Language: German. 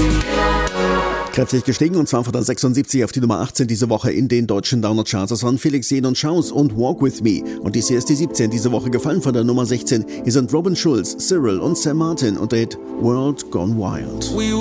Kräftig gestiegen und zwar von der 76 auf die Nummer 18 diese Woche in den deutschen Download-Charts. Das waren Felix Jähn und Schaus und Walk With Me. Und dies hier ist die 17 diese Woche gefallen von der Nummer 16. Hier sind Robin Schulz, Cyril und Sam Martin und der Hit World Gone Wild.